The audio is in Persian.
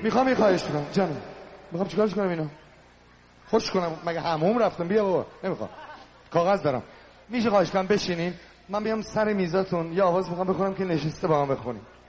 میخوام این خواهش کنم جانم. میخوام چیکارش کنم اینو؟ خوش کنم مگه حموم رفتم؟ بیا بابا. نمیخوام. کاغذ دارم. میشه خواهش کنم بشینین؟ من بیام سر میزاتون یه آواز میخوام بخونم که نشسته با هم بخونیم.